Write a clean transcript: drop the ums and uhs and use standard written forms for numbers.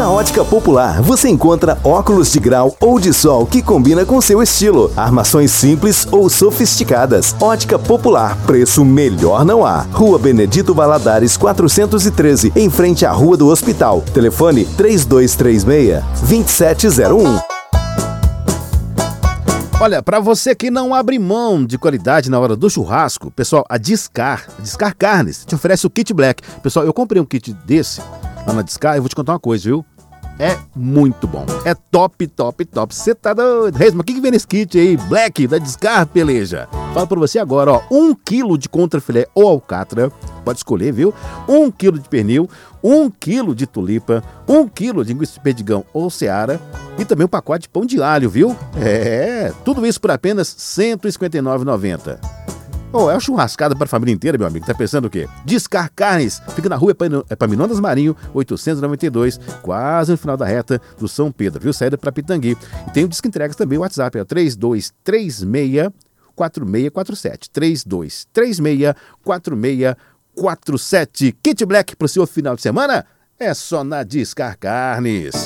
Na Ótica Popular, você encontra óculos de grau ou de sol que combina com seu estilo. Armações simples ou sofisticadas. Ótica Popular, preço melhor não há. Rua Benedito Valadares 413, em frente à Rua do Hospital. Telefone 3236-2701. Olha, para você que não abre mão de qualidade na hora do churrasco, pessoal, a Discar Carnes te oferece o Kit Black. Pessoal, eu comprei um kit desse lá na Discar e vou te contar uma coisa, viu? É muito bom. É top, top, top. Você tá doido? Reis, mas o que vem nesse kit aí? Black da Discar, peleja. Falo pra você agora, ó. 1 kg de contrafilé ou alcatra. Pode escolher, viu? 1 kg de pernil, 1 kg de tulipa, 1 kg de linguiça de perdigão ou seara e também um pacote de pão de alho, viu? Tudo isso por apenas R$ 159,90. É uma churrascada para a família inteira, meu amigo. Tá pensando o quê? Discar Carnes. Fica na rua Epaminondas Marinho, 892, quase no final da reta do São Pedro, viu? Saída para Pitangui. E tem o Disque Entregas também, o WhatsApp é 3236-4647. 3236-4647. Kit Black pro seu final de semana é só na Discar Carnes.